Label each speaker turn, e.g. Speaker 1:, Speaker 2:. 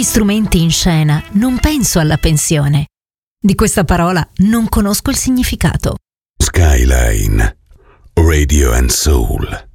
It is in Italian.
Speaker 1: strumenti in scena non penso alla pensione. Di questa parola non conosco il significato.
Speaker 2: Skyline Radio and Soul.